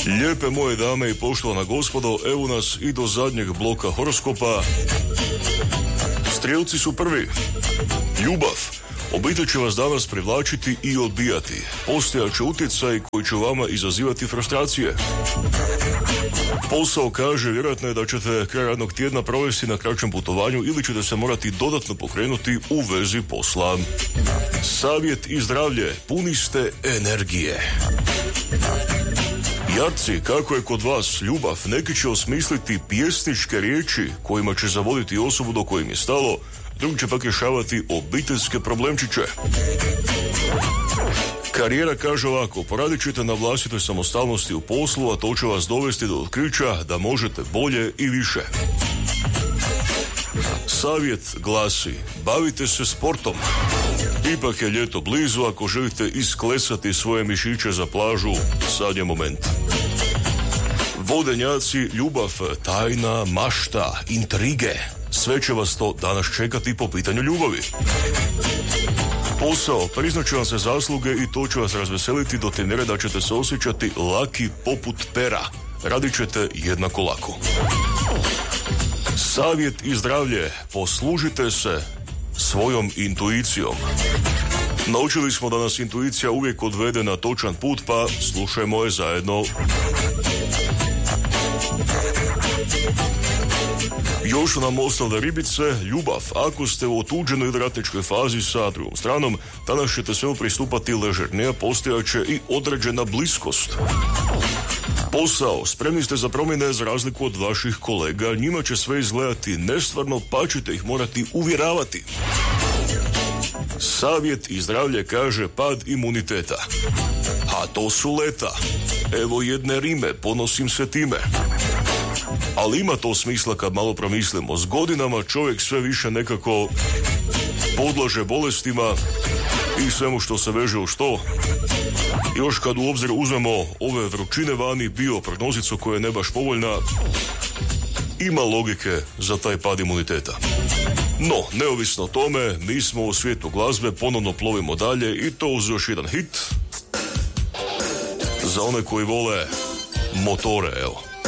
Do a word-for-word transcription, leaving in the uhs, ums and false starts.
Lijepe moje dame i poštovana gospodo, evo nas i do zadnjeg bloka horoskopa. Strijelci su prvi. Ljubav. Obitelj će vas danas privlačiti i odbijati. Postojat će utjecaj koji će vama izazivati frustracije. Posao kaže, vjerojatno je da ćete kraj radnog tjedna provesti na kraćem putovanju ili ćete se morati dodatno pokrenuti u vezi posla. Savjet i zdravlje, puni ste energije. Jarci, kako je kod vas ljubav? Neki će osmisliti pjesničke riječi kojima će zavoditi osobu do kojim je stalo, drugi će pak rješavati obiteljske problemčiće. Karijera kaže ovako, poradit ćete na vlastitoj samostalnosti u poslu, a to će vas dovesti do otkrića da možete bolje i više. Savjet glasi, bavite se sportom. Ipak je ljeto blizu, ako želite isklesati svoje mišiće za plažu, sad je moment. Vodenjaci, ljubav, tajna, mašta, intrige, sve će vas to danas čekati po pitanju ljubavi. Posao, priznaće vam se zasluge i to će vas razveseliti do te mjere da ćete se osjećati laki poput pera. Radit ćete jednako lako. Savjet i zdravlje, poslužite se svojom intuicijom. Naučili smo da nas intuicija uvijek odvede na točan put, pa slušajmo je zajedno. Još su nam ostale ribice, ljubav. Ako ste u otuđenoj ili ratničkoj fazi sa drugom stranom, danas ćete svemu pristupati ležernije, postojaće i određena bliskost. Posao, spremni ste za promjene za razliku od vaših kolega, njima će sve izgledati nestvarno, pa ćete ih morati uvjeravati. Savjet i zdravlje kaže pad imuniteta. A to su leta. Evo jedne rime, ponosim se time. Ali ima to smisla kad malo promislimo. S godinama čovjek sve više nekako podlaže bolestima i svemu što se veže u što. Još kad u obzir uzmemo ove vrućine vani, bio prognozicu koja je ne baš povoljna, ima logike za taj pad imuniteta. No, neovisno o tome, mi smo u svijetu glazbe, ponovno plovimo dalje i to uz još jedan hit za one koji vole motore, evo.